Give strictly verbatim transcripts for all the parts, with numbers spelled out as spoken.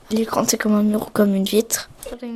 Il est grand, c'est comme un mur ou comme une vitre.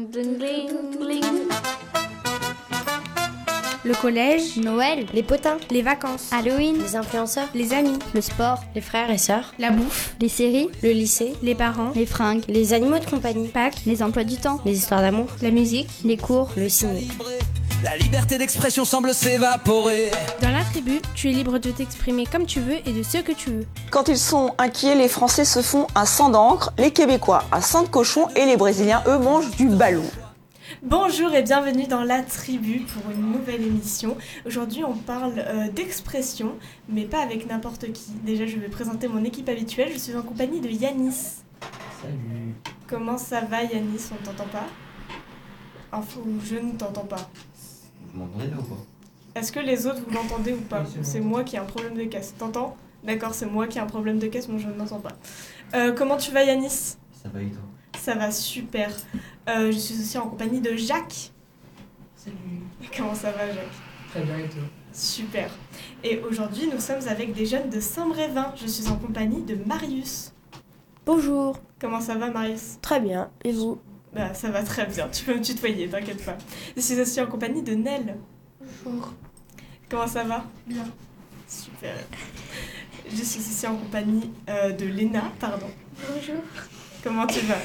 Le collège, Noël, les potins, les vacances, Halloween, les influenceurs, les amis, le sport, les frères et sœurs, la bouffe, les séries, le lycée, les parents, les fringues, les animaux de compagnie, Pâques, les emplois du temps, les histoires d'amour, la musique, les cours, le ciné. La liberté d'expression semble s'évaporer. Dans la tribu, tu es libre de t'exprimer comme tu veux et de ce que tu veux. Quand ils sont inquiets, les Français se font un sang d'encre, les Québécois un sang de cochon et les Brésiliens, eux, mangent du ballon. Bonjour et bienvenue dans La Tribu pour une nouvelle émission. Aujourd'hui on parle euh, d'expression, mais pas avec n'importe qui. Déjà je vais présenter mon équipe habituelle, je suis en compagnie de Yanis. Salut. Comment ça va Yanis, on ne t'entend pas? Enfin, je ne t'entends pas. Vous m'entendez là ou pas? Est-ce que les autres vous l'entendez ou pas? Oui, c'est C'est bon. moi qui ai un problème de caisse. T'entends? D'accord, c'est moi qui ai un problème de caisse, mais je ne l'entends pas. Euh, comment tu vas Yanis? Ça va et toi? Ça va super. Euh, je suis aussi en compagnie de Jacques. Salut. Comment ça va Jacques? Très bien et toi? Super. Et aujourd'hui, nous sommes avec des jeunes de Saint-Brévin. Je suis en compagnie de Marius. Bonjour. Comment ça va, Marius? Très bien. Et vous? Bah, ça va très bien. Tu peux me tutoyer, t'inquiète pas. Je suis aussi en compagnie de Nel. Bonjour. Comment ça va? Bien. Super. Je suis aussi en compagnie euh, de Léna, pardon. Bonjour. Comment tu vas?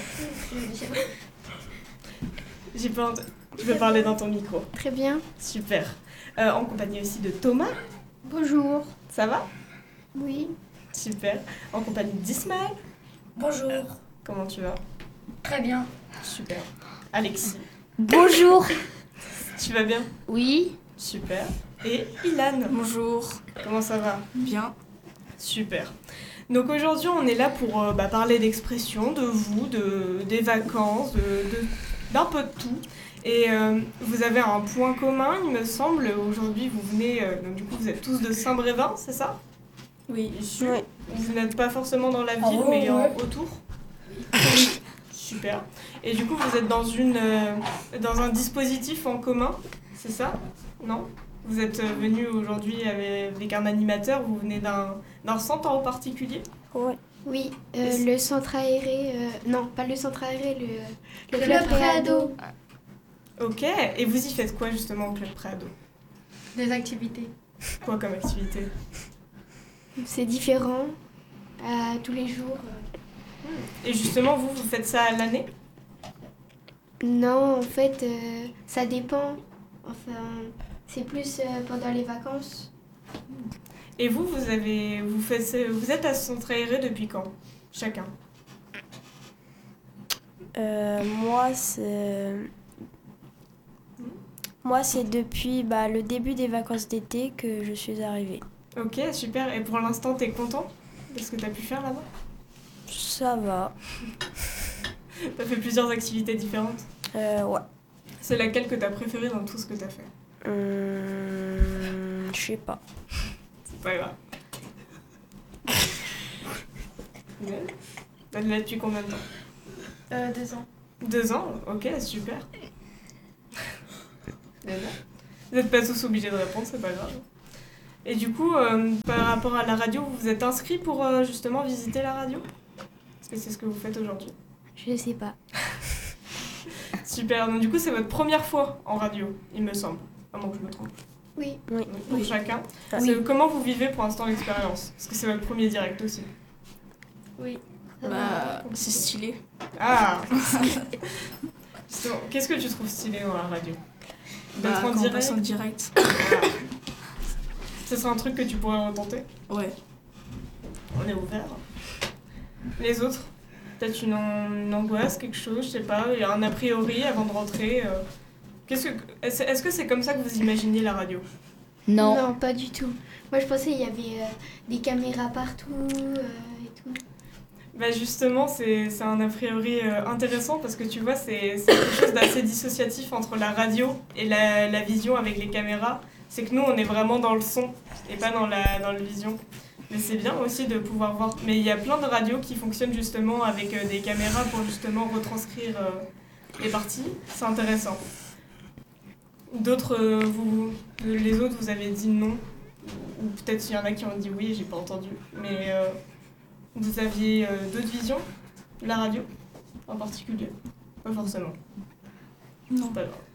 J'ai pas entendu. Tu peux parler dans ton micro. Très bien. Super. Euh, en compagnie aussi de Thomas. Bonjour. Ça va? Oui. Super. En compagnie d'Ismaël. Bonjour. Comment tu vas? Très bien. Super. Alexis. Bonjour. Tu vas bien? Oui. Super. Et Ilan. Bonjour. Comment ça va? Bien. Super. Donc aujourd'hui, on est là pour euh, bah, parler d'expression, de vous, de, des vacances, de, de- d'un peu de tout. Et euh, vous avez un point commun, il me semble. Aujourd'hui, vous venez, euh, donc, du coup, vous êtes tous de Saint-Brévin, c'est ça? Oui. Oui. Vous n'êtes pas forcément dans la ville, Ah ouais, mais en- ouais. autour? Super. Et du coup, vous êtes dans, une, euh, dans un dispositif en commun, c'est ça? Non? Vous êtes euh, venu aujourd'hui avec, avec un animateur, vous venez d'un, d'un centre en particulier? Oui. Oui, euh, le centre aéré, euh, non, pas le centre aéré, le, le Club club préado. Ok. Et vous y faites quoi justement au Club Préado? Des activités. Quoi comme activité? C'est différent à tous les jours. Et justement, vous, vous faites ça à l'année? Non, en fait, euh, ça dépend. Enfin, c'est plus euh, pendant les vacances. Et vous, vous avez, vous faites, vous êtes à ce centre aéré depuis quand? Chacun. Euh, moi, c'est... Moi, c'est depuis bah, le début des vacances d'été que je suis arrivée. Ok, super. Et pour l'instant, t'es content de ce que t'as pu faire là-bas? Ça va. T'as fait plusieurs activités différentes. Euh, ouais. C'est laquelle que t'as préférée dans tout ce que t'as fait? Hum, je sais pas. C'est pas grave. Ouais. T'as de là depuis combien de temps? Euh, deux ans. Deux ans? Ok, super. D'accord. Vous n'êtes pas tous obligés de répondre, c'est pas grave. Et du coup, euh, par rapport à la radio, vous vous êtes inscrit pour euh, justement visiter la radio? Est-ce que c'est ce que vous faites aujourd'hui? Je sais pas. Super, donc du coup c'est votre première fois en radio, il me semble. À moins que je me trompe. Oui. Oui. Pour chacun. Ah. C'est- Comment vous vivez pour l'instant l'expérience? Parce que c'est votre premier direct aussi. Oui. Ça va. Bah, c'est stylé. Ah Justement, qu'est-ce que tu trouves stylé dans la radio? Bah, D'être en quand on direct? passe en direct. Ah. Ce serait un truc que tu pourrais retenter? Ouais. On est ouvert. Les autres? Peut-être une, an- une angoisse, quelque chose, je sais pas, il y a un a priori avant de rentrer. euh. Qu'est-ce que, est-ce, est-ce que c'est comme ça que vous imaginiez la radio? Non, pas du tout. Moi, je pensais qu'il y avait euh, des caméras partout euh, et tout. Bah justement, c'est, c'est un a priori euh, intéressant parce que tu vois, c'est, c'est quelque chose d'assez dissociatif entre la radio et la, la vision avec les caméras. C'est que nous, on est vraiment dans le son et pas dans la, dans la vision. Mais c'est bien aussi de pouvoir voir. Mais il y a plein de radios qui fonctionnent justement avec euh, des caméras pour justement retranscrire euh, les parties. C'est intéressant. D'autres, euh, vous, les autres, vous avez dit non. Ou peut-être il y en a qui ont dit oui, j'ai pas entendu. Mais euh, vous aviez euh, d'autres visions de la radio? en particulier? Pas forcément. Non. C'est pas grave.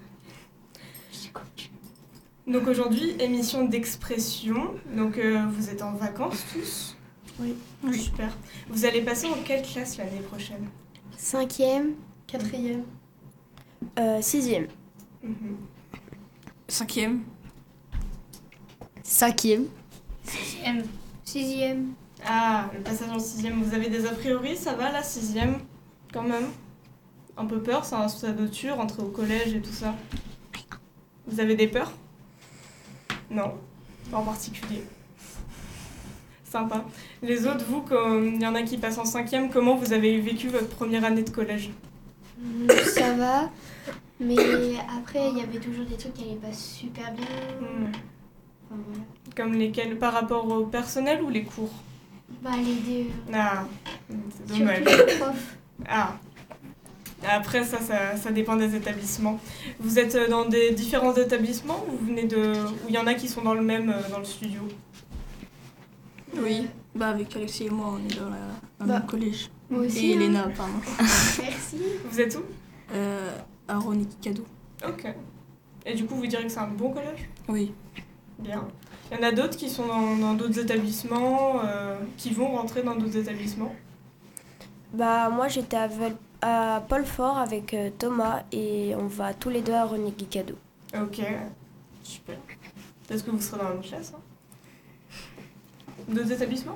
Donc aujourd'hui, émission d'expression. Donc euh, vous êtes en vacances tous? Oui. Oui. Super. Vous allez passer en quelle classe l'année prochaine? Cinquième. Quatrième. Euh, sixième. Mhm. Cinquième. Cinquième. Sixième. Sixième. Ah, le passage en sixième, vous avez des a priori, ça va la sixième? Quand même? Un peu peur, c'est un stade de dur, entrer au collège et tout ça. Vous avez des peurs? Non, pas en particulier. Sympa. Les autres, vous, comme il y en a qui passent en cinquième, comment vous avez vécu votre première année de collège? Mm, Ça va. Mais après, il y avait toujours des trucs qui allaient pas super bien. Hmm. Enfin, voilà. Comme lesquels? Par rapport au personnel ou les cours? Bah, les deux. Ah, c'est dommage. Surtout les profs. Ah. Après, ça, ça, ça dépend des établissements. Vous êtes dans des différents établissements ou vous venez de... ou il y en a qui sont dans le même, euh, dans le studio? Oui. Bah avec Alexis et moi, on est dans, la, dans Bah, le même collège. Moi aussi. Et hein. Elena, pardon. Merci. Vous êtes où? Euh, à Ronicky Cadeau. Ok. Et du coup, vous direz que c'est un bon collège? Oui. Bien. Il y en a d'autres qui sont dans dans d'autres établissements, euh, qui vont rentrer dans d'autres établissements? Bah moi j'étais à, Vel- à Paul Fort avec euh, Thomas et on va tous les deux à René Guicado. Ok. Super. Est-ce que vous serez dans la même classe, hein? D'autres établissements?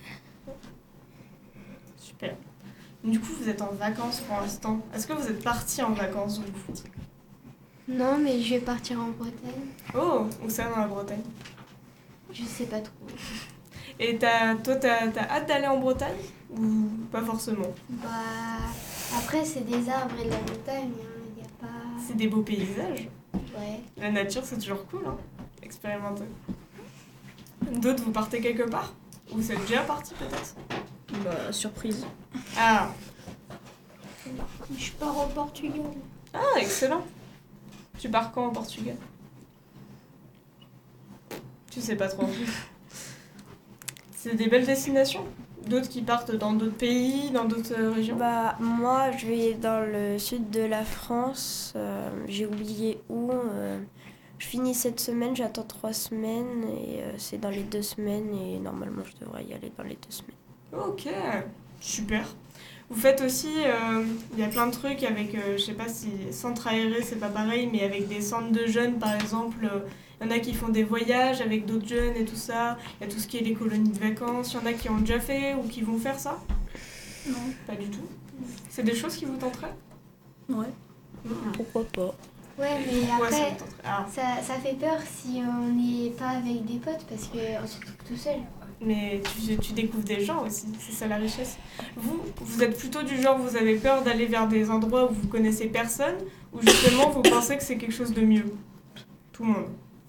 Super. Du coup, vous êtes en vacances pour l'instant. Est-ce que vous êtes partis en vacances, vous? Non, mais je vais partir en Bretagne. Oh, où ça dans la Bretagne? Je sais pas trop. Et t'as, toi, t'as, t'as hâte d'aller en Bretagne? Ou pas forcément? Bah, après, c'est des arbres et de la montagne. Il n'y a pas. C'est des beaux paysages. Ouais. La nature, c'est toujours cool, hein? Expérimenter. D'autres, vous partez quelque part? Ou vous êtes déjà parti peut-être? Bah surprise. Ah, Je pars au Portugal. ah, excellent. Tu pars quand au Portugal? Tu sais pas trop. C'est des belles destinations? D'autres qui partent dans d'autres pays, dans d'autres euh, régions? Bah moi je vais dans le sud de la France, euh, j'ai oublié où. euh, je finis cette semaine, j'attends trois semaines et euh, c'est dans les deux semaines et normalement je devrais y aller dans les deux semaines. Ok, super. Vous faites aussi, euh, il y a plein de trucs avec, euh, je sais pas si centre aéré c'est pas pareil, mais avec des centres de jeunes par exemple, euh, il y en a qui font des voyages avec d'autres jeunes et tout ça, il y a tout ce qui est les colonies de vacances, il y en a qui ont déjà fait ou qui vont faire ça? Non. Pas du tout. C'est des choses qui vous tenteraient? Ouais. Pourquoi pas? Ouais, mais Pourquoi ça après, vous tenterait? Ah, ça, ça fait peur si on n'est pas avec des potes parce qu'on se retrouve tout seul. mais tu, tu découvres des gens aussi, c'est ça la richesse. Vous, vous êtes plutôt du genre, vous avez peur d'aller vers des endroits où vous connaissez personne, ou justement vous pensez que c'est quelque chose de mieux? Tout le monde.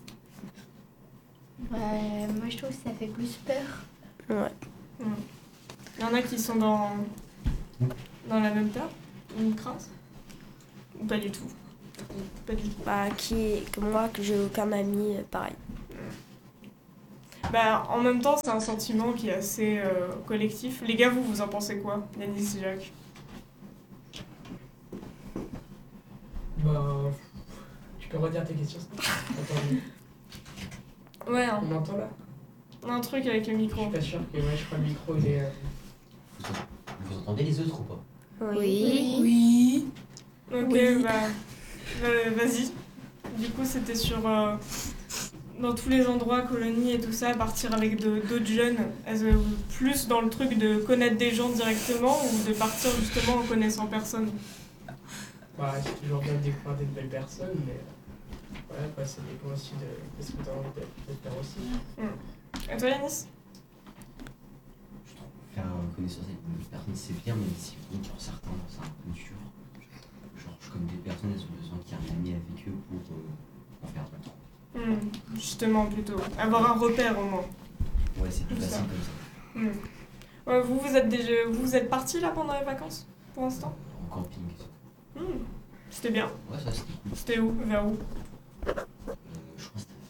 Bah, moi, je trouve que ça fait plus peur. Ouais. Il y en a qui sont dans, dans la même peur, une crainte, ou pas du tout? Pas du tout. Bah qui que moi que j'ai aucun ami euh, pareil. Bah, en même temps, c'est un sentiment qui est assez euh, collectif. Les gars, vous, vous en pensez quoi, Yanis et Jacques? Bah. Tu peux redire tes questions? Attends, Ouais, hein. on m'entend là? Un truc avec le Je micro. suis pas sûr que ouais, je crois que le micro il est. euh, Vous, vous entendez les autres ou pas? Oui. Oui. Ok, Oui. bah, euh, vas-y. Du coup, c'était sur euh, dans tous les endroits, colonies et tout ça, partir avec de- d'autres jeunes, Est-ce que vous- plus dans le truc de connaître des gens directement ou de partir justement en connaissant personne? Bah, c'est toujours bien de découvrir des nouvelles personnes, mais. euh, Voilà, quoi, ça dépend aussi de, de ce que t'as envie de, de faire aussi. Et toi, Yanis? Je trouve faire connaissance avec une personne c'est bien, mais c'est bon pour certains, c'est un peu dur. Genre, je connais des personnes, elles ont besoin qu'il y ait un ami avec eux pour euh, en faire d'autres. Hmm, justement, plutôt. Avoir un repère au moins. Ouais, c'est plus C'est ça. facile comme ça. Hmm. Ouais, vous, vous êtes déjà, vous êtes partis là pendant les vacances, pour l'instant? En camping. Hmm. C'était bien. Ouais, ça c'était cool. C'était où? Vers où? Euh, je crois que c'était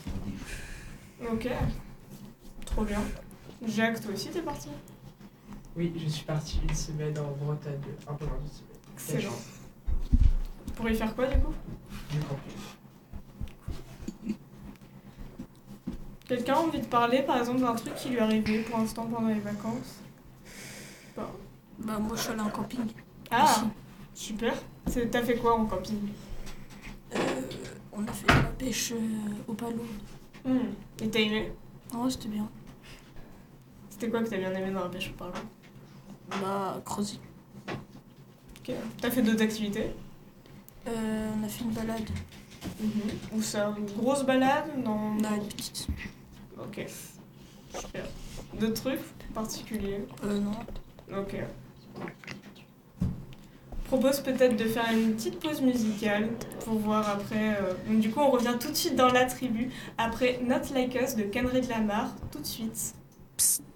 vers la trois D. Ok. Trop bien. Jacques, toi aussi t'es parti? Oui, je suis parti une semaine en Bretagne, un peu moins d'une semaine. Excellent. Pour y faire quoi du coup? Du camping. Quelqu'un a envie de parler par exemple d'un truc qui lui est arrivé pour l'instant pendant les vacances? Pas. Bah moi je suis allée en camping. Ah, Aussi. super. C'est- T'as fait quoi en camping? Euh, on a fait de la pêche euh, au ballon. Hmm. Et t'as aimé? Ouais, c'était bien. C'était quoi que t'as bien aimé dans la pêche au ballon? Bah creuser. Ok. T'as fait d'autres activités? Euh, on a fait une balade. Où ça? Une grosse balade? Non. Non, une petite. Ok. Super. D'autres trucs particuliers? Euh, non. Ok. Je propose peut-être de faire une petite pause musicale pour voir après. euh, Donc du coup, on revient tout de suite dans la tribu après Not Like Us de Kendrick Lamar, tout de suite. Psst.